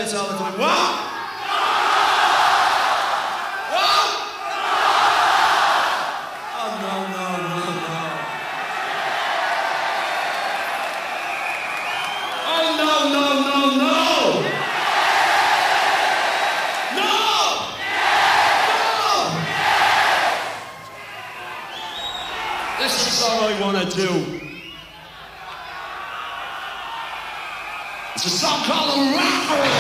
this all the time. What? What? Oh, no. Oh, no. This is the song I want to do. It's a song called The Rapper.